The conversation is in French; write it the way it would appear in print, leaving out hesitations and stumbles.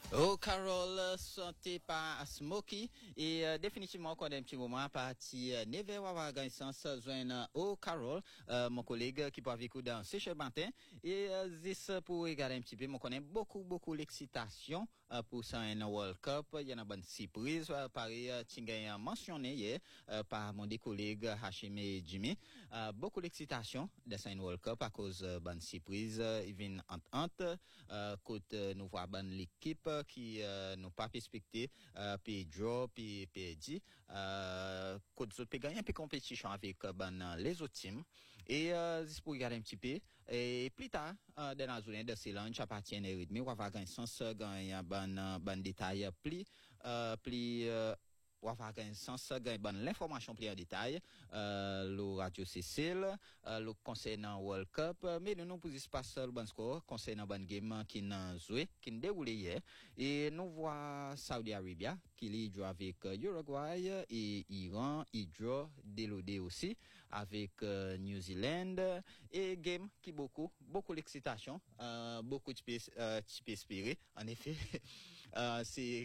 Oh, Carol, santé par Smokey. Et définitivement, quand un petit moment, parti Neve Wawagan sans joindre au Carol, mon collègue qui peut avec dans ce matin. Et this pour regarder un petit peu, on connaît beaucoup l'excitation pour ça un World Cup. Il y en a bonne surprise. Pareil, Tinga mentionné hier par mon des collègues Hachim et Jimmy. Beaucoup l'excitation de ça un World Cup à cause bonne surprise. Il vient entre côté nous voir bonne l'équipe qui n'ont pas respecté Pedro puis Pedri côté autres peut gagner un peu compétition avec les autres teams et juste pour regarder un petit peu et plus tard dans la journée de ce lunch à partir de rythme on va gagner sens gagner ban détail plus ou avoir un sens gagne bonne l'information plus en détail le radio Cécile le concernant World Cup mais nous pour espace le bon score concernant bonne game qui n'a joué qui n'a déroulé hier et nous voit Saudi Arabia qui joue avec Uruguay et Iran il joue délodé aussi avec New Zealand et game qui beaucoup l'excitation beaucoup de espérer en effet c'est